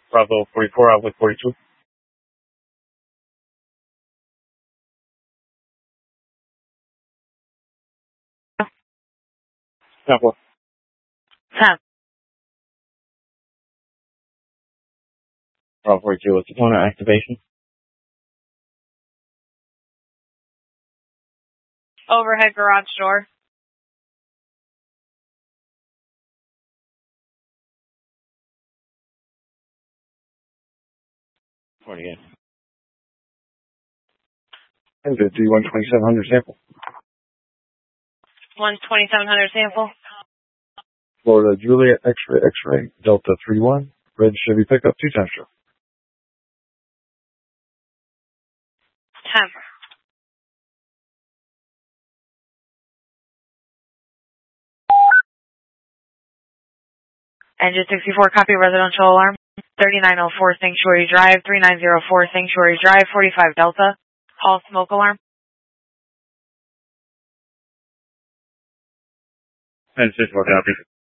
Bravo 44 out with 42. Temple. 10. Bravo 42 with component activation. Overhead garage door. And the D12700 sample. 12700 sample. Florida Juliet X-ray, Delta 31, red Chevy pickup, 2 times show. 10. Engine 64, copy residential alarm. 3904 Sanctuary Drive, 3904 Sanctuary Drive, 45 Delta. Call smoke alarm. 10-6, copy.